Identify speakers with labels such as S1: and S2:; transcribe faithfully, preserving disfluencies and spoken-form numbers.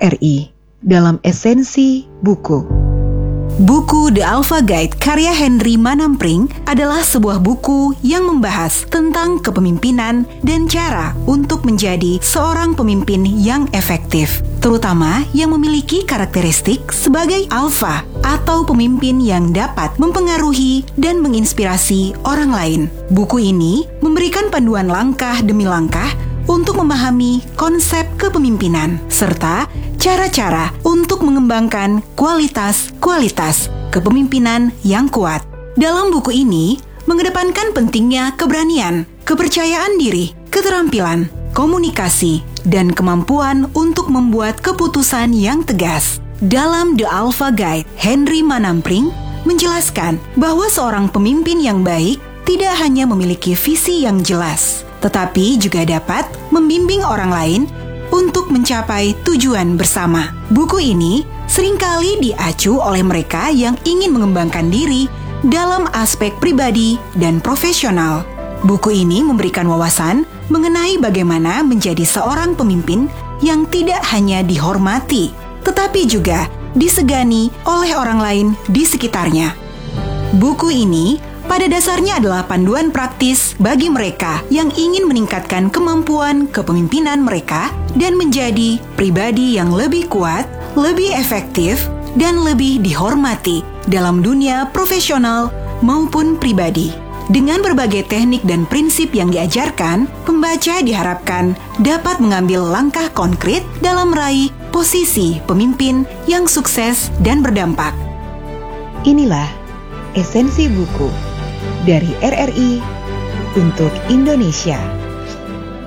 S1: R I dalam esensi buku.
S2: Buku The Alpha Guide karya Henry Manampring adalah sebuah buku yang membahas tentang kepemimpinan dan cara untuk menjadi seorang pemimpin yang efektif, terutama yang memiliki karakteristik sebagai alpha atau pemimpin yang dapat mempengaruhi dan menginspirasi orang lain. Buku ini memberikan panduan langkah demi langkah untuk memahami konsep kepemimpinan, serta cara-cara untuk mengembangkan kualitas-kualitas kepemimpinan yang kuat. Dalam buku ini, mengedepankan pentingnya keberanian, kepercayaan diri, keterampilan, komunikasi, dan kemampuan untuk membuat keputusan yang tegas. Dalam The Alpha Guide, Henry Manampring menjelaskan bahwa seorang pemimpin yang baik tidak hanya memiliki visi yang jelas, tetapi juga dapat membimbing orang lain untuk mencapai tujuan bersama. Buku ini seringkali diacu oleh mereka yang ingin mengembangkan diri dalam aspek pribadi dan profesional. Buku ini memberikan wawasan mengenai bagaimana menjadi seorang pemimpin yang tidak hanya dihormati, tetapi juga disegani oleh orang lain di sekitarnya. Buku ini pada dasarnya adalah panduan praktis bagi mereka yang ingin meningkatkan kemampuan kepemimpinan mereka dan menjadi pribadi yang lebih kuat, lebih efektif, dan lebih dihormati dalam dunia profesional maupun pribadi. Dengan berbagai teknik dan prinsip yang diajarkan, pembaca diharapkan dapat mengambil langkah konkret dalam meraih posisi pemimpin yang sukses dan berdampak.
S1: Inilah esensi buku dari R R I untuk Indonesia.